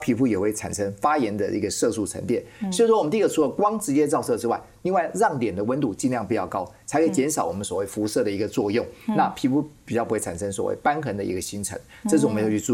皮肤也会产生发炎的一个色素沉淀。所以说，我们第一个除了光直接照射之外，另外让脸的温度尽量不要高，才可以减少我们所谓辐射的一个作用。那皮肤比较不会产生所谓瘢痕的一个形成，这是我们要去注意。